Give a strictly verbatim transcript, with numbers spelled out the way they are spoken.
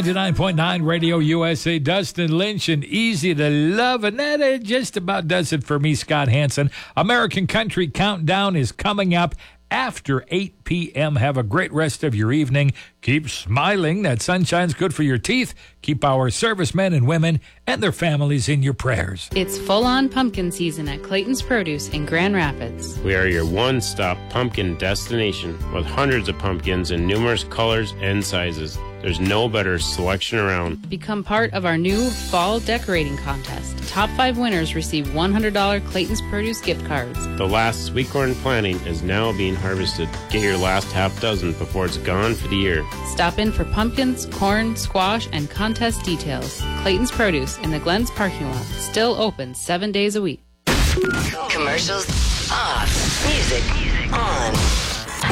ninety-nine point nine Radio U S A, Dustin Lynch, and Easy to Love. And that uh, just about does it for me, Scott Hansen. American Country Countdown is coming up after eight p.m. Have a great rest of your evening. Keep smiling. That sunshine's good for your teeth. Keep our servicemen and women and their families in your prayers. It's full-on pumpkin season at Clayton's Produce in Grand Rapids. We are your one-stop pumpkin destination with hundreds of pumpkins in numerous colors and sizes. There's no better selection around. Become part of our new fall decorating contest. Top five winners receive one hundred dollars Clayton's Produce gift cards. The last sweet corn planting is now being harvested. Get your last half dozen before it's gone for the year. Stop in for pumpkins, corn, squash, and contest details. Clayton's Produce in the Glens parking lot. Still open seven days a week. Commercials off. Music on.